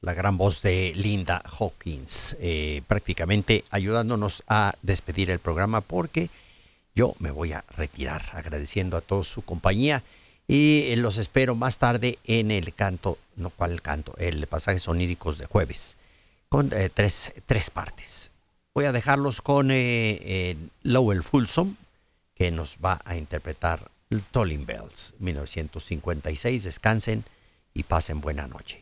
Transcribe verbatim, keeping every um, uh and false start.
la gran voz de Linda Hawkins, eh, prácticamente ayudándonos a despedir el programa porque yo me voy a retirar agradeciendo a todos su compañía y eh, los espero más tarde en el canto, no cuál canto, el pasajes oníricos de jueves, con eh, tres, tres partes. Voy a dejarlos con eh, eh, Lowell Fulsom, que nos va a interpretar Tolling Bells, mil novecientos cincuenta y seis. Descansen y pasen buena noche.